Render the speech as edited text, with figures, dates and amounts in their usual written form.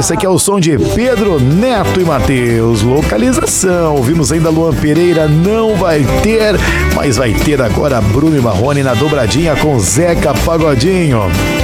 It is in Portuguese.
Esse aqui é o som de Pedro, Neto e Matheus. Localização. Ouvimos ainda Luan Pereira, Não Vai Ter, mas vai ter agora Bruno e Marrone na dobradinha com Zeca Pagodinho.